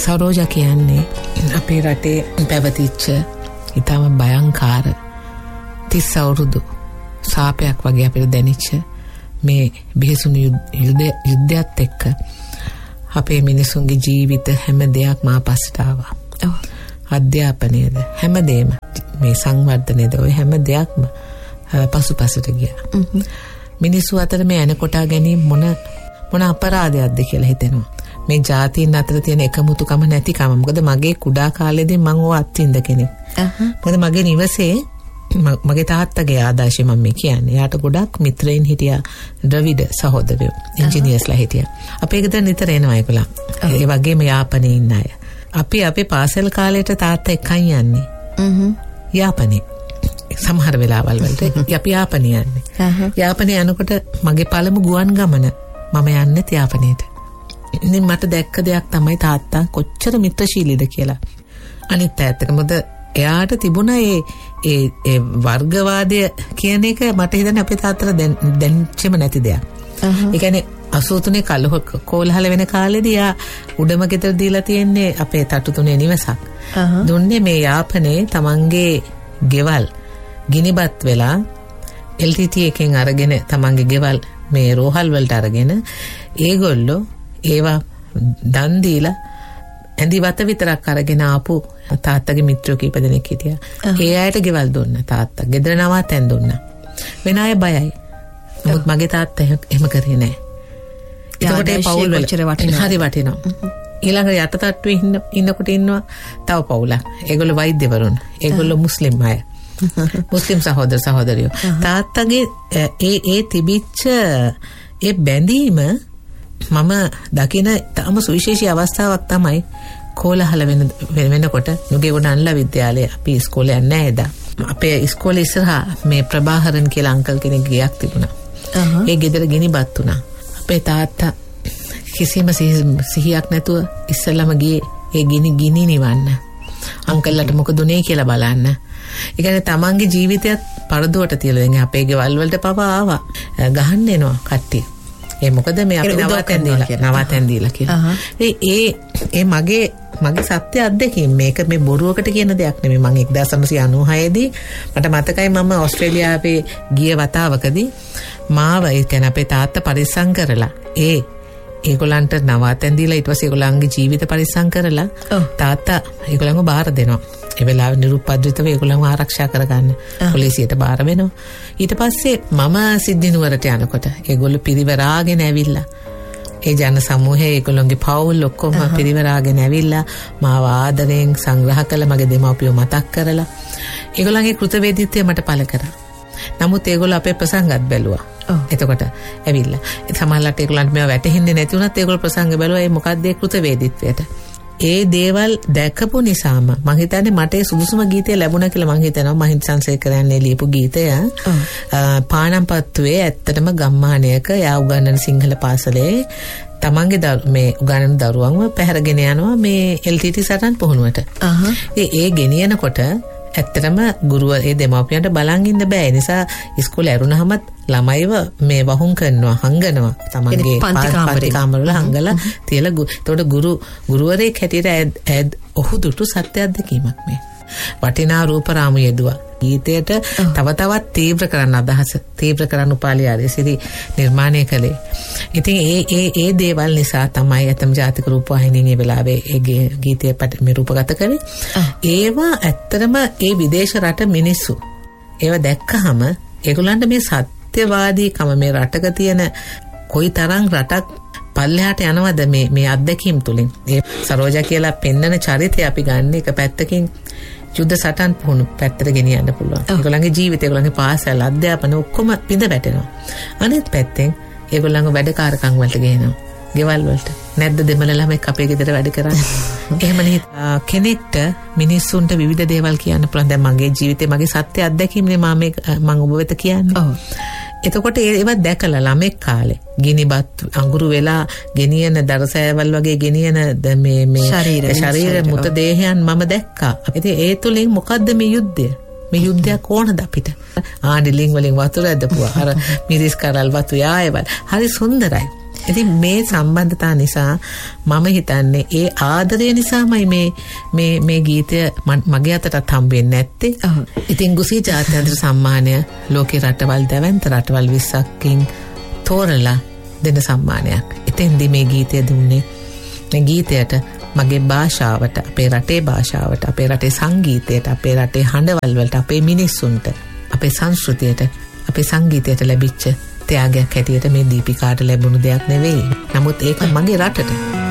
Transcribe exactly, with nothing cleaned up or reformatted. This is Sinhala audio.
සරෝජා කියන්නේ අපේ රටේ පැවතිච්ච ඉතාම භයංකාර තිස් අවුරුදු සාපයක් වගේ අපිට දැනිච්ච මේ බිහිසුණු යුද්ධයත් එක්ක අපේ මිනිසුන්ගේ ජීවිත හැම දෙයක්ම ආපස්සට ආවා. අධ්‍යාපනයද හැමදේම මේ සංවර්ධනයද ඔය හැම දෙයක්ම පසුපසට ගියා. මිනිස්සු අතර මේ එනකොටා ගැනීම මොන මොන අපරාධයක්ද කියලා හිතෙනවා. මේ ජාතීන් අතර තියෙන එකමුතුකම නැතිකම. මොකද මගේ කුඩා කාලේදී මම ඕව අත්විඳ කෙනෙක්. මොකද මගේ නිවසේ මගේ තාත්තගේ ආදර්ශය මම මේ කියන්නේ. යාට ගොඩක් මිත්‍රයින් හිටියා, ද්‍රවිඩ සහෝදරයෝ, ඉංජිනේර්ස්ලා හිටියා. අපේ ගෙදර නිතර එනවා ඒගොල්ලෝ. ඒ වගේම යාපනයේ ඉන්න අය. අපි අපේ පාසල් කාලේට තාත්තා එකයි යන්නේ. හ්ම්. යාපනයේ. සමහර වෙලාවල් වලට අපි යාපනයේ යන්නේ. යාපනයේ යනකොට මගේ පළමු ගුවන් ගමන මම යන්නේ යාපනයේට. ඉතින් මට දැක්ක දෙයක් තමයි තාත්තා කොච්චර මිත්‍රශීලීද කියලා. අනිත් පැත්තට මොකද එයාට තිබුණා ඒ ඒ ඒ වර්ගවාදය කියන එක මට හිතන්නේ අපේ තාත්තට දැනෙච්චම නැති දෙයක්. ඒ කියන්නේ අසූ තුනේ කලහ කෝලහල වෙන කාලෙදී යා උඩම ගෙදර දීලා තියෙන්නේ අපේ තට්ටු තුනේ නිවසක්. දුන්නේ මේ යාපනයේ තමන්ගේ ගෙවල් ගිනිබත් වෙලා එල් ටී ටී එකෙන් අරගෙන තමන්ගේ ගෙවල් මේ රෝහල් වලට අරගෙන ඒගොල්ලෝ ඒවා දන් දීලා ඇඳි වත විතරක් අරගෙන ආපු තාත්තගේ මිත්‍රයෝ කීප දෙනෙක් හිටියා. ඒ අයට ගෙවල් දුන්නා තාත්තා. ගෙදර නවාතැන් දුන්නා. වෙන අය බයයි. නමුත් මගේ තාත්තා එහෙම කරේ නැහැ. ඒකට ඒ පවුල් වල හරි වටිනවා. ඊළඟ යට තට්ටුවේ ඉන්න ඉන්නකොට ඉන්නවා තව පවුලක්. ඒගොල්ලෝ වෛද්‍යවරුන්. ඒගොල්ලෝ මුස්ලිම් අය. මුස්ලිම් සහෝදර සහෝදරියෝ. තාත්තගේ ඒ ඒ තිබිච්ච ඒ බැඳීම මම දකින තම සුවිශේෂී අවස්ථාවක් තමයි කෝලහල වෙන වෙනකොට නුගේගොඩ විද්‍යාලයේ අපි ඉස්කෝලේ යන්නේ නැහැ එදා. අපේ ඉස්කෝලේ ඉස්සරහා මේ ප්‍රභාහරන් කියලා අංකල් කෙනෙක් ගියක් තිබුණා. ඒ ගෙදර ගිනිබත් වුණා. අපේ තාත්තා කිසිම සිහියක් නැතුව ඉස්සෙල්ලාම ගියේ ඒ ගිනි ගිනි නිවන්න. අංකල්ලට මොකද උනේ කියලා බලන්න. ඒ කියන්නේ තමන්ගේ ජීවිතයත් පරදුවට තියලා දැන් අපේ ගෙවල් වලට පවා ආවා. ගහන්න එනවා කට්ටිය. ඒ මොකද මේ අපි නවාතැන් දීලා නවාතැන් දීලා කියලා. ඒ ඒ මගේ මගේ සත්‍ය අත්දැකීම් මේක මේ බොරුවකට කියන දෙයක් නෙමෙයි. මම එක්දාස් නවසිය අනූහය දී මට මතකයි මම ඕස්ට්‍රේලියාවේ ගිය වතාවකදී මාව ඒ කියන්නේ අපේ තාත්තා පරිස්සම් කරලා ඒ ඒගොල්ලන්ට නවාතැන් දීලා ඊට පස්සේ ඒගොල්ලන්ගේ ජීවිත පරිස්සම් කරලා තාත්තා ඒගොල්ලන්ව බාර දෙනවා. ඒ වෙලාවේ නිරුපද්‍රිතව ඒගොල්ලන්ව ආරක්ෂා කරගන්න පොලිසියට බාර වෙනවා. ඊට පස්සේ මම සිද්ධිනුවරට යනකොට ඒගොල්ලෝ පිරිවරාගෙන ඇවිල්ලා ඒ ජන සමූහය ඒගොල්ලන්ගේ පවුල් ඔක්කොම පිරිවරාගෙන ඇවිල්ලා මාව ආදරයෙන් සංග්‍රහ කළා. මගේ දෙමව්පියෝ මතක් කරලා ඒගොල්ලන්ගේ කෘතවේදීත්වය මට පළ කරා. නමුත් ඒගොල්ලෝ අපේ ප්‍රසංගත් බැලුවා. එතකොට ඇවිල්ලා සමහරවිට ඒගොල්ලන්ට මේවා වැටහෙන්නේ නැති වුණත් ඒගොල්ලෝ ප්‍රසංග බැලුවා. ඒ මොකක්ද ඒ කෘතවේදීත්වයට. ඒ දේවල් දැකපු නිසාම මම හිතන්නේ මට ඒ සුදුසුම ගීතය ලැබුණා කියලා මම හිතනවා. මහින්ද සංසේකරයන්ගේ ලියපු ගීතය පානම්පත්තුවේ ඇත්තටම ගම්මානයක යා උගන්වන සිංහල පාසලේ තමන්ගේ මේ උගන්වන දරුවන්ව පැහැරගෙන යනවා මේ එල් ටී ටී සටන් පුහුණුවට. ඒ ඒ ගෙනියනකොට ඇත්තටම ගුරුව ඒ දෙමාපියන්ට බලන් ඉන්න බෑ. ඒ නිසා ඉස්කෝලේ ඇරුණාමත් ළමයිව මේ වහුම් කරනවා, හංගනවා. තමන්ගේ පන්ති කාමරවල හංගලා තියලා එතකොට ගුරු ගුරුවරයෙක් හැටියට ඇද් ඔහු දුටු සත්‍ය අත්දැකීමක් මේ. වටිනා රූපරාමු යෙදුවා. ගීතයට තව තවත් තීව්‍ර කරන්න අදහස තීව්‍ර කරන්න උපාලි ආරේසිරි නිර්මාණය කළේ. ඉතින් ඒ ඒ ඒ දේවල් නිසා තමයි අතම් ජාතික රූපවාහිනියේ මේ වෙලාවේ ඒ ගීතය මේ රූපගත කරේ. ඒවා ඇත්තටම ඒ විදේශ රට මිනිස්සු ඒවා දැක්කහම ඒගොල්ලන්ට මේ සත්‍යවාදීකම මේ රටක තියෙන කොයි තරම් රටක් පල්ලෙහාට යනවද මේ මේ අත්දැකීම් තුලින්. ඒ සරෝජා කියලා පෙන්නන චරිතය අපි ගන්න එක පැත්තකින් යුද්ධ සටන් පුහුණු පැත්තට ගෙනියන්න පුළුවන්. ඒගොල්ලන්ගේ ජීවිතය, ඒගොල්ලන්ගේ පාසල් අධ්‍යාපන ඔක්කොම පිඳ වැටෙනවා. අනිත් පැත්තෙන් ඒගොල්ලන්ව වැඩකාරකම් වලට ගේනවා. ගෙවල් වලට. නැද්ද දෙමළ ළමෙක් අපේ ගෙදර වැඩ කරන්නේ. එහෙම නෙත් කෙනෙක්ට මිනිස්සුන්ට විවිධ දේවල් කියන්න පුළුවන්. දැන් මගේ ජීවිතේ මගේ සත්‍ය අත්දැකීම්නේ මම මේ මම ඔබ වෙත කියන්නේ. ඔව්. එතකොට ඒව දැකලා ළමෙක් කාලේ ගිනිබත් අඟුරු වෙලා ගෙනියන දරසෑවල් වගේ ගෙනියන මේ මේ ශරීර මුත දේහයන් මම දැක්කා. ඉතින් ඒ තුලින් මොකද්ද මේ යුද්ධය? මේ යුද්ධයක් ඕනද අපිට? ආනිලින් වලින් වතුර ඇදපුවා. අර මිරිස් කරල් වතු යායවල්. හරි සුන්දරයි. ඉතින් මේ සම්බන්ධතා නිසා මම හිතන්නේ ඒ ආදරය නිසාමයි මේ මේ මේ ගීතය මගේ අතටත් හම්බ වෙන්නේ නැත්තේ. ඉතින් ගුසී ජාත්‍යන්තර සම්මානය ලෝකේ රටවල් දැවැන්ත රටවල් විස්සකින් තෝරලා දෙන සම්මානයක්. එතෙන්දී මේ ගීතය දුන්නේ මේ ගීතයට මගේ භාෂාවට, අපේ රටේ භාෂාවට, අපේ රටේ සංගීතයට, අපේ රටේ හඬවල් වලට, අපේ මිනිස්සුන්ට, අපේ සංස්කෘතියට, අපේ සංගීතයට ලැබිච්ච ත්‍යාගයක් හැටියට මේ දීපිකාට ලැබුණු දෙයක් නෙවෙයි. නමුත් ඒක මගේ රටට